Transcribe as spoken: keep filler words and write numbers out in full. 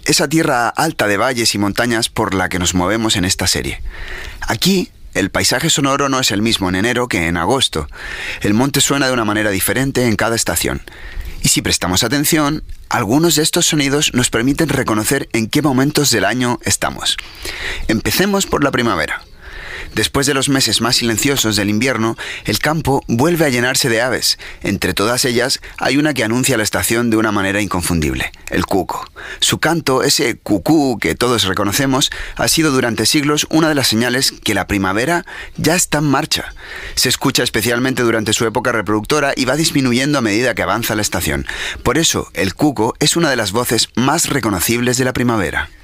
esa tierra alta de valles y montañas por la que nos movemos en esta serie. Aquí, el paisaje sonoro no es el mismo en enero que en agosto. El monte suena de una manera diferente en cada estación. Y si prestamos atención, algunos de estos sonidos nos permiten reconocer en qué momentos del año estamos. Empecemos por la primavera. Después de los meses más silenciosos del invierno, el campo vuelve a llenarse de aves. Entre todas ellas, hay una que anuncia la estación de una manera inconfundible, el cuco. Su canto, ese cucú que todos reconocemos, ha sido durante siglos una de las señales que la primavera ya está en marcha. Se escucha especialmente durante su época reproductora y va disminuyendo a medida que avanza la estación. Por eso, el cuco es una de las voces más reconocibles de la primavera.